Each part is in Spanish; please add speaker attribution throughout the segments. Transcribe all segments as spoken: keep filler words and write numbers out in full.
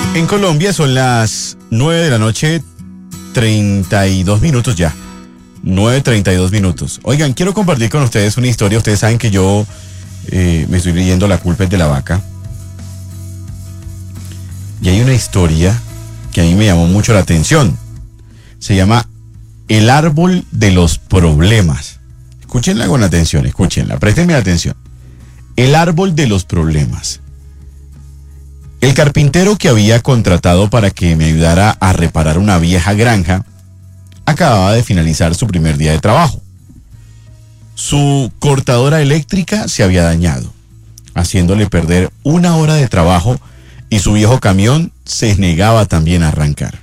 Speaker 1: En Colombia son las nueve de la noche, treinta y dos minutos ya. nueve treinta y dos minutos. Oigan, quiero compartir con ustedes una historia. Ustedes saben que yo eh, me estoy leyendo La culpa es de la vaca. Y hay una historia que a mí me llamó mucho la atención. Se llama El árbol de los problemas. Escúchenla con atención, escúchenla, préstenme atención. El árbol de los problemas. El carpintero que había contratado para que me ayudara a reparar una vieja granja acababa de finalizar su primer día de trabajo. Su cortadora eléctrica se había dañado, haciéndole perder una hora de trabajo, y su viejo camión se negaba también a arrancar.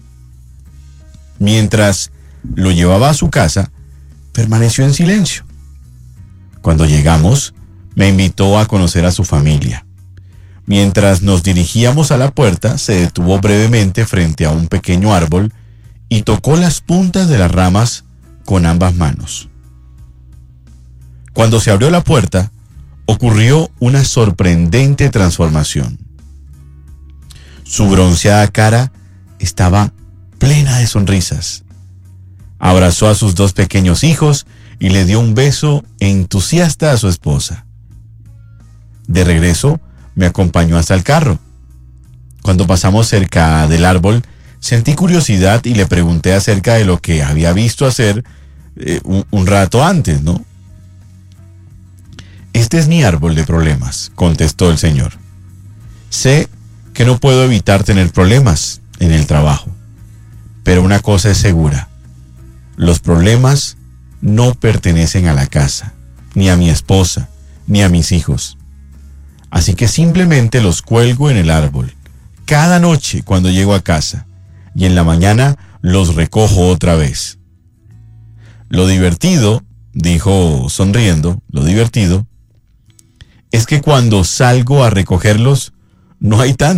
Speaker 1: Mientras lo llevaba a su casa, permaneció en silencio. Cuando llegamos, me invitó a conocer a su familia. Mientras nos dirigíamos a la puerta, se detuvo brevemente frente a un pequeño árbol y tocó las puntas de las ramas con ambas manos. Cuando se abrió la puerta, ocurrió una sorprendente transformación. Su bronceada cara estaba plena de sonrisas. Abrazó a sus dos pequeños hijos y le dio un beso entusiasta a su esposa. De regreso, me acompañó hasta el carro. Cuando pasamos cerca del árbol, sentí curiosidad y le pregunté acerca de lo que había visto hacer eh, un, un rato antes, ¿no? Este es mi árbol de problemas, contestó el señor. Sé que no puedo evitar tener problemas en el trabajo, pero una cosa es segura: los problemas no pertenecen a la casa, ni a mi esposa, ni a mis hijos. Así que simplemente los cuelgo en el árbol cada noche cuando llego a casa, y en la mañana los recojo otra vez. Lo divertido, dijo sonriendo, lo divertido es que cuando salgo a recogerlos no hay tanto.